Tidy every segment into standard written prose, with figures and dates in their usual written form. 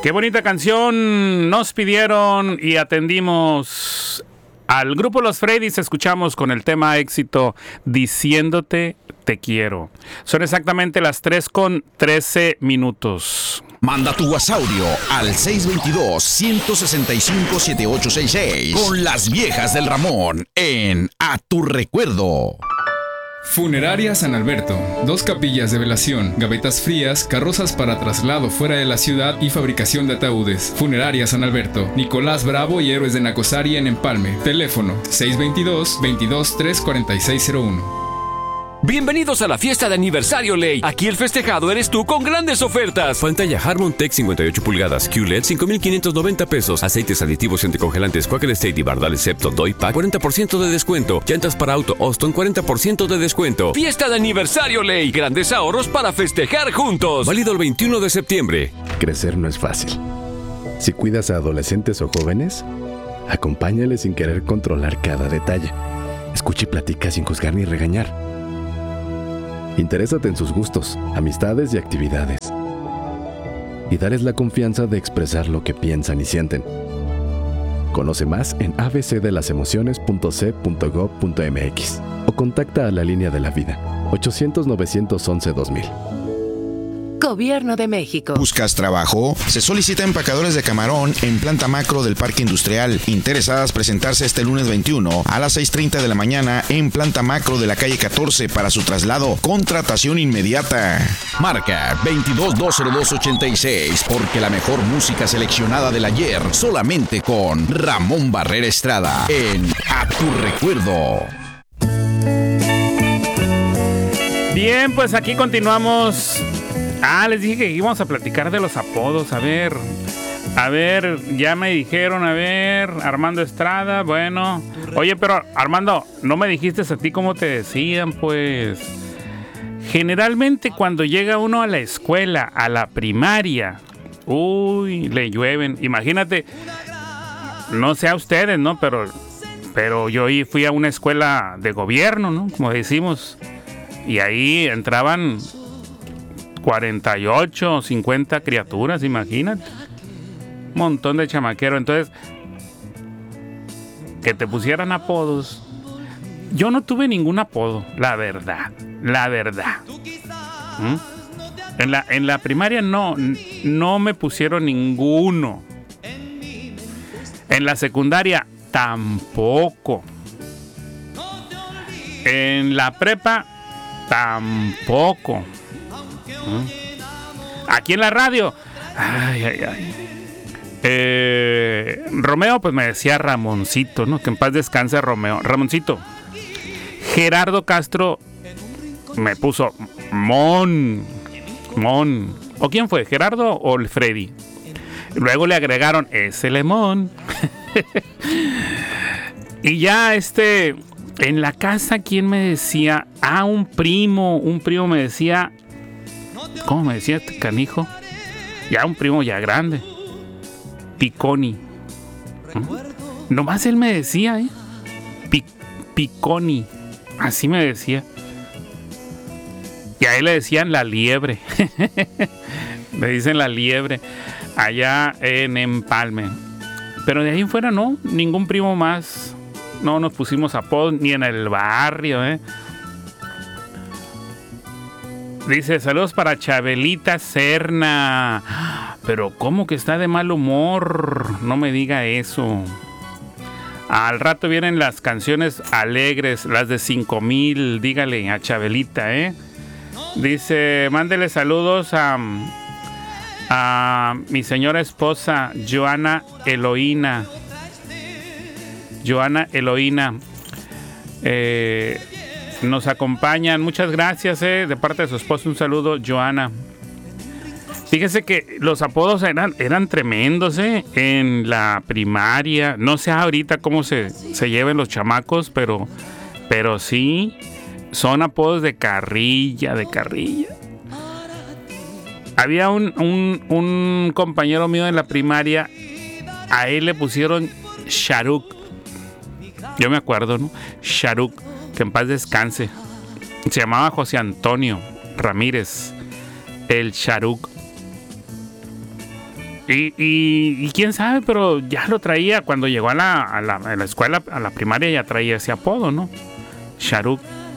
Qué bonita canción nos pidieron y atendimos al grupo Los Freddys. Escuchamos con el tema éxito Diciéndote te quiero. Son exactamente las 3:13. Manda tu WhatsApp audio al 622-165-7866 con las viejas del Ramón en A Tu Recuerdo. Funeraria San Alberto. 2 capillas de velación, gavetas frías, carrozas para traslado fuera de la ciudad y fabricación de ataúdes. Funeraria San Alberto. Nicolás Bravo y Héroes de Nacosari en Empalme. Teléfono 622-22-34601. Bienvenidos a la fiesta de aniversario Ley. Aquí el festejado eres tú con grandes ofertas. Pantalla Harmon Tech 58 pulgadas QLED 5,590 pesos. Aceites aditivos y anticongelantes Quaker State y Bardal Septo Doy Pack 40% de descuento. Llantas para auto Austin 40% de descuento. Fiesta de aniversario Ley. Grandes ahorros para festejar juntos. Válido el 21 de septiembre. Crecer no es fácil. Si cuidas a adolescentes o jóvenes, acompáñales sin querer controlar cada detalle. Escucha y platica sin juzgar ni regañar. Interésate en sus gustos, amistades y actividades. Y dales la confianza de expresar lo que piensan y sienten. Conoce más en abcdelasemociones.c.gov.mx o contacta a la Línea de la Vida, 800-911-2000. Gobierno de México. ¿Buscas trabajo? Se solicita empacadores de camarón en planta macro del Parque Industrial. Interesadas presentarse este lunes 21 a las 6:30 de la mañana en planta macro de la calle 14 para su traslado. Contratación inmediata. Marca 22-202-86 porque la mejor música seleccionada del ayer solamente con Ramón Barrera Estrada en A Tu Recuerdo. Bien, pues aquí continuamos. Les dije que íbamos a platicar de los apodos. A ver, ya me dijeron, Armando Estrada, bueno. Oye, pero Armando, no me dijiste a ti cómo te decían, pues. Generalmente cuando llega uno a la escuela, a la primaria, le llueven. Imagínate, no sé a ustedes, ¿no? Pero yo fui a una escuela de gobierno, ¿no? Como decimos. Y ahí entraban 48, 50 criaturas, imagínate. Un montón de chamaqueros. Entonces, que te pusieran apodos. Yo no tuve ningún apodo, la verdad. En la primaria no me pusieron ninguno. En la secundaria tampoco. En la prepa tampoco. Aquí en la radio, Romeo, pues me decía Ramoncito, ¿no? Que en paz descanse Romeo. Ramoncito. Gerardo Castro me puso Mon. ¿O quién fue? ¿Gerardo o el Freddy? Luego le agregaron ese Lemón. Y ya en la casa, ¿quién me decía? Un primo me decía. ¿Cómo me decía este canijo? Ya un primo ya grande. Piconi. Nomás él me decía, Piconi. Así me decía. Y a él le decían la liebre. Me dicen la liebre. Allá en Empalme. Pero de ahí en fuera no. Ningún primo más. No nos pusimos apodos ni en el barrio, Dice, saludos para Chabelita Serna. Pero ¿cómo que está de mal humor? No me diga eso. Al rato vienen las canciones alegres, las de 5,000. Dígale a Chabelita, Dice, mándele saludos a mi señora esposa, Joana Eloína. Nos acompañan. Muchas gracias, de parte de su esposo. Un saludo, Joana. Fíjese que los apodos eran tremendos, en la primaria. No sé ahorita cómo se lleven los chamacos, pero sí, son apodos de carrilla. Había un compañero mío en la primaria, a él le pusieron Sharuk. Yo me acuerdo, ¿no? Sharuk, que en paz descanse. Se llamaba José Antonio Ramírez, el Sharuk. Y quién sabe, pero ya lo traía cuando llegó a la escuela, a la primaria, ya traía ese apodo, ¿no? Shahrukh.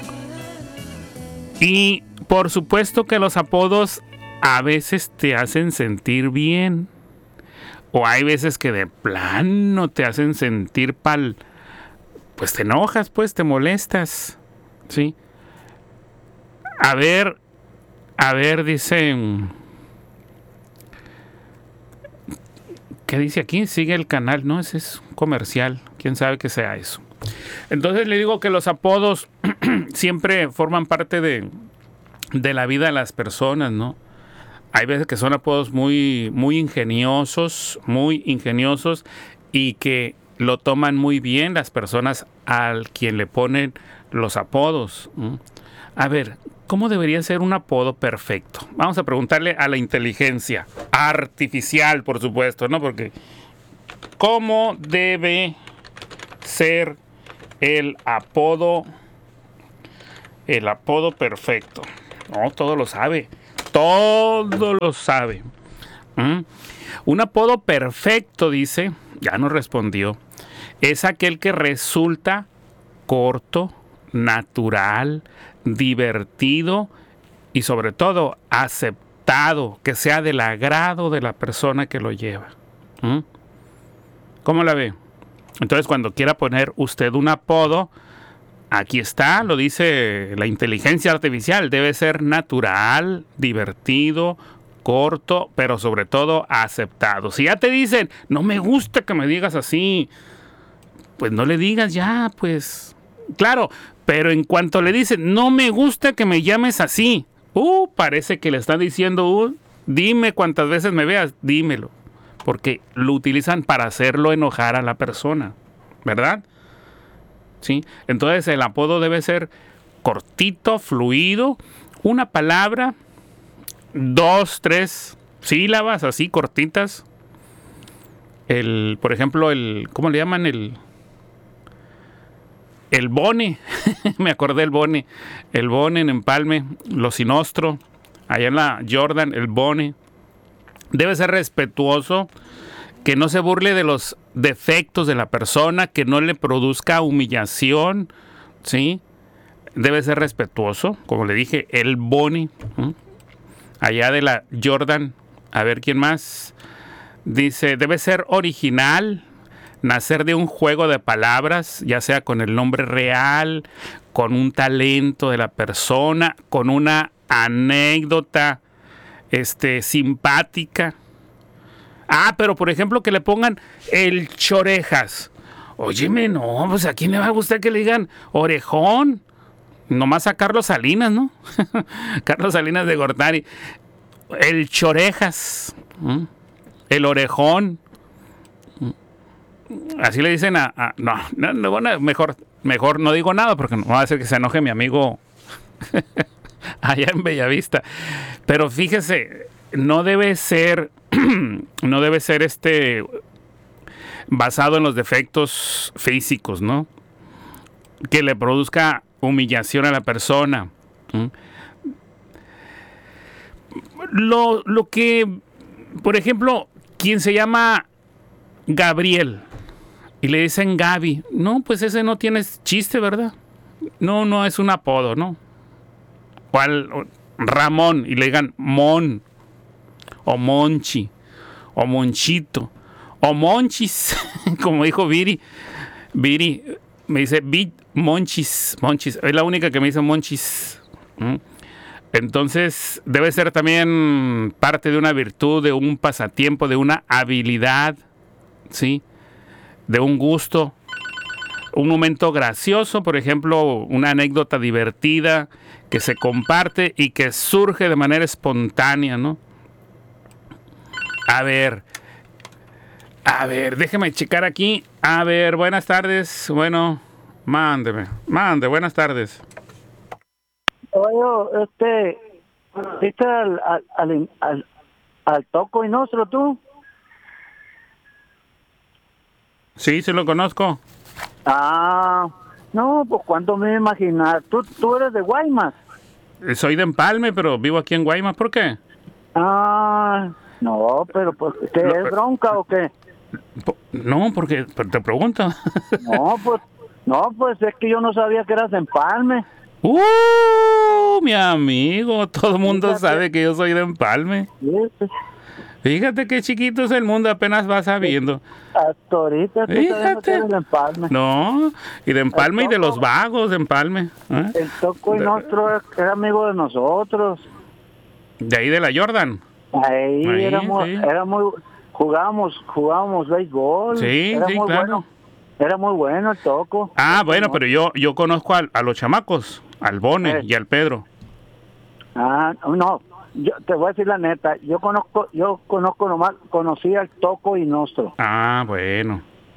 Y por supuesto que los apodos a veces te hacen sentir bien. O hay veces que de plano te hacen sentir pues te enojas, pues te molestas, ¿sí? A ver, dice... ¿Qué dice aquí? Sigue el canal. No, ese es un comercial. ¿Quién sabe que sea eso? Entonces le digo que los apodos siempre forman parte de la vida de las personas, ¿no? Hay veces que son apodos muy ingeniosos y que lo toman muy bien las personas al quien le ponen los apodos. A ver, ¿cómo debería ser un apodo perfecto? Vamos a preguntarle a la inteligencia artificial, por supuesto, ¿no? Porque ¿cómo debe ser el apodo perfecto? No, todo lo sabe. Todo lo sabe. Un apodo perfecto, dice, ya nos respondió, es aquel que resulta corto, natural, divertido y sobre todo aceptado, que sea del agrado de la persona que lo lleva. ¿Cómo la ve? Entonces, cuando quiera poner usted un apodo, aquí está, lo dice la inteligencia artificial, debe ser natural, divertido, corto, pero sobre todo aceptado. Si ya te dicen, no me gusta que me digas así, pues no le digas ya, pues. Claro, pero en cuanto le dicen, no me gusta que me llames así, parece que le están diciendo, dime cuántas veces me veas, dímelo. Porque lo utilizan para hacerlo enojar a la persona, ¿verdad? ¿Sí? Entonces el apodo debe ser cortito, fluido, una palabra, 2, 3 sílabas así cortitas. Por ejemplo, ¿cómo le llaman? El Bone. Me acordé del Bone. El Bone en Empalme, Lo Sinostro, allá en la Jordan, el Bone. Debe ser respetuoso, que no se burle de los defectos de la persona, que no le produzca humillación, ¿sí? Debe ser respetuoso, como le dije, el Boni, allá de la Jordan. A ver, ¿quién más? Dice, debe ser original, nacer de un juego de palabras, ya sea con el nombre real, con un talento de la persona, con una anécdota simpática. Pero por ejemplo que le pongan el Chorejas. Óyeme, no, pues a quién le va a gustar que le digan Orejón. Nomás a Carlos Salinas, ¿no? Carlos Salinas de Gortari. El Chorejas. El Orejón. Así le dicen no, mejor no digo nada porque no va a hacer que se enoje mi amigo allá en Bellavista. Pero fíjese, no debe ser basado en los defectos físicos, ¿no? Que le produzca humillación a la persona. Lo que, por ejemplo, quien se llama Gabriel y le dicen Gaby, no, pues ese no tiene chiste, ¿verdad? No es un apodo, ¿no? O Ramón y le digan Mon, o Monchi, o Monchito, o Monchis, como dijo Viri, me dice Monchis, es la única que me dice Monchis. Entonces debe ser también parte de una virtud, de un pasatiempo, de una habilidad, ¿sí? De un gusto, un momento gracioso, por ejemplo, una anécdota divertida que se comparte y que surge de manera espontánea, ¿no? A ver, déjeme checar aquí. A ver, buenas tardes. Bueno, mande, buenas tardes. Oye, ¿viste al Toco y Nostro tú? Sí, lo conozco. No, pues cuánto me imaginar. Tú eres de Guaymas. Soy de Empalme, pero vivo aquí en Guaymas. ¿Por qué? No, pero pues, ¿qué es bronca o qué? No, porque te pregunto. No, pues es que yo no sabía que eras de Empalme. Mi amigo, todo el mundo Fíjate. sabe que yo soy de Empalme. Sí, pues, Fíjate qué chiquito es el mundo, apenas va sabiendo. hasta ahorita estoy sabiendo Fíjate. que eres de Empalme. No, y de Empalme y de los vagos de Empalme. ¿Eh? El Toco y Nostro era amigo de nosotros. De ahí de la Jordan. Ahí Ahí, éramos, sí. jugábamos béisbol. Sí, era sí, muy claro. bueno. Era muy bueno el Toco. Ah, bueno, pero yo conozco a los chamacos, al Bone y al Pedro. Ah, no, yo te voy a decir la neta, yo conozco nomás, conocí al Toco y Nostro. Ah, bueno.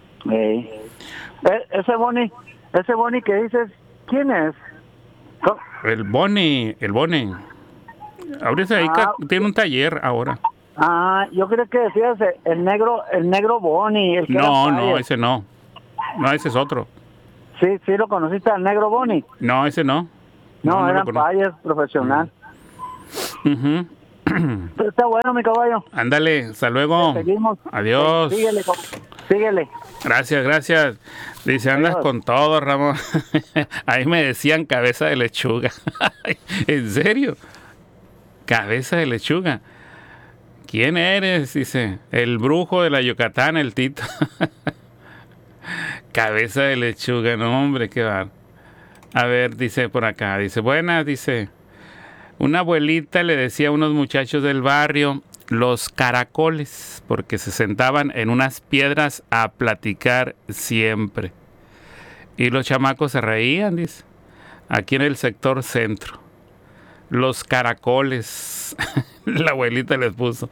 Ese Boni que dices, ¿quién es? El Bone. Ahorita ahí tiene un taller ahora. Ah, yo creo que decías el negro Boni. El que No, era no, Fire. ese no. No, ese es otro. Sí, lo conociste al negro Boni. No, ese no. No, lo era conozco. Fire profesional. Ujú. Pero está bueno, mi caballo. Ándale, hasta luego. Seguimos. Adiós. Síguele. Gracias. Dice, andas Adiós. con todo, Ramón. Ahí me decían cabeza de lechuga. ¿En serio? Cabeza de lechuga. ¿Quién eres? Dice, el brujo de la Yucatán, el Tito. Cabeza de lechuga, no, hombre, qué va. A ver, dice por acá, dice, buenas, dice, una abuelita le decía a unos muchachos del barrio los caracoles, porque se sentaban en unas piedras a platicar siempre. Y los chamacos se reían, dice, aquí en el sector centro. Los caracoles, la abuelita les puso.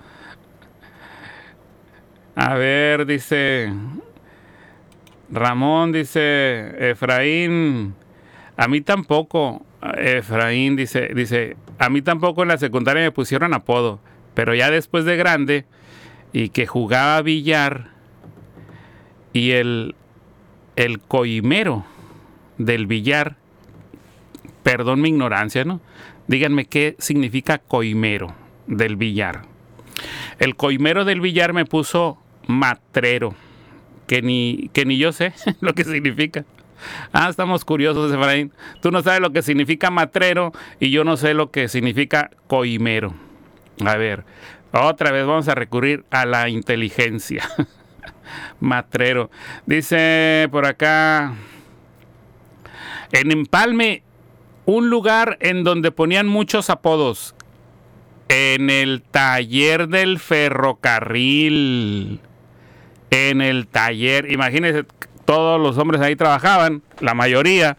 A ver, dice Ramón, dice Efraín, a mí tampoco, Efraín dice, a mí tampoco en la secundaria me pusieron apodo, pero ya después de grande y que jugaba billar y el coimero del billar, perdón mi ignorancia, ¿no? Díganme qué significa coimero del billar. El coimero del billar me puso matrero, que ni yo sé lo que significa. Ah, estamos curiosos, Efraín. Tú no sabes lo que significa matrero y yo no sé lo que significa coimero. A ver, otra vez vamos a recurrir a la inteligencia. Matrero. Dice por acá, en Empalme, un lugar en donde ponían muchos apodos. En el taller del ferrocarril. En el taller, imagínense, todos los hombres ahí trabajaban, la mayoría,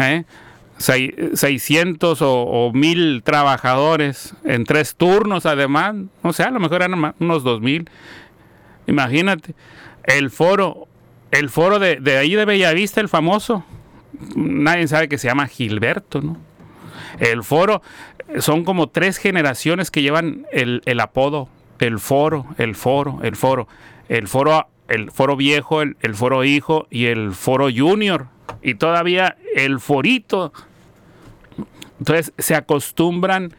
600 o 1000 trabajadores en 3 turnos además, o sea, a lo mejor eran unos 2000. Imagínate, el foro de ahí de Bellavista, el famoso, nadie sabe que se llama Gilberto, ¿no? El foro, son como 3 generaciones que llevan el apodo, el foro viejo, el foro hijo y el foro junior, y todavía el forito. Entonces se acostumbran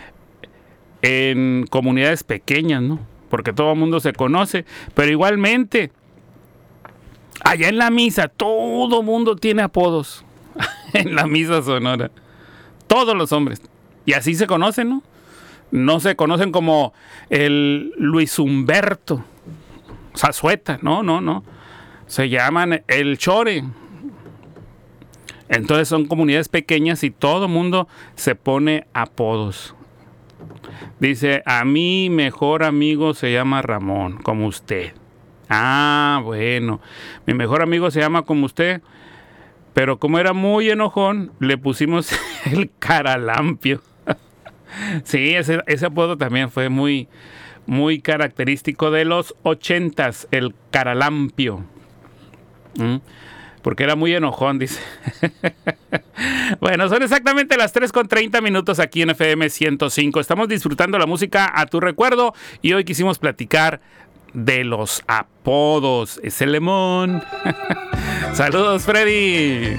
en comunidades pequeñas, ¿no? Porque todo el mundo se conoce, pero igualmente allá en la misa todo el mundo tiene apodos. En la misa sonora todos los hombres, y así se conocen, ¿no? No se conocen como el Luis Humberto Zazueta, no. Se llaman el Chore. Entonces son comunidades pequeñas y todo el mundo se pone apodos. Dice, a mi mejor amigo se llama Ramón, como usted. Ah, bueno. Mi mejor amigo se llama como usted, pero como era muy enojón, le pusimos el Caralampio. Sí, ese apodo también fue muy, muy característico de los 80s, el Caralampio. Porque era muy enojón, dice. Bueno, son exactamente las 3:30 aquí en FM 105. Estamos disfrutando la música a tu recuerdo y hoy quisimos platicar de los apodos. Es el Lemón. Saludos, Freddy.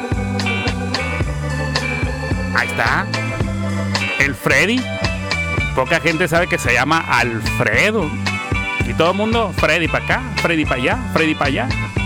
Ahí está. El Freddy. poca gente sabe que se llama Alfredo. Y todo el mundo, Freddy para acá, Freddy para allá, Freddy para allá.